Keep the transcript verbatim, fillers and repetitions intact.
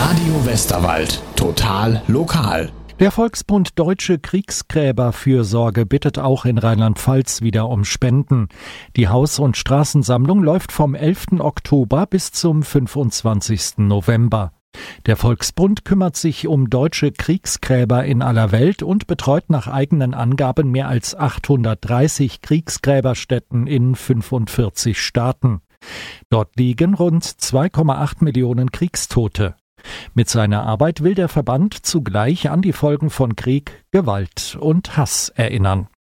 Radio Westerwald. Total lokal. Der Volksbund Deutsche Kriegsgräberfürsorge bittet auch in Rheinland-Pfalz wieder um Spenden. Die Haus- und Straßensammlung läuft vom elften Oktober bis zum fünfundzwanzigsten November. Der Volksbund kümmert sich um deutsche Kriegsgräber in aller Welt und betreut nach eigenen Angaben mehr als achthundertdreißig Kriegsgräberstätten in fünfundvierzig Staaten. Dort liegen rund zwei Komma acht Millionen Kriegstote. Mit seiner Arbeit will der Verband zugleich an die Folgen von Krieg, Gewalt und Hass erinnern.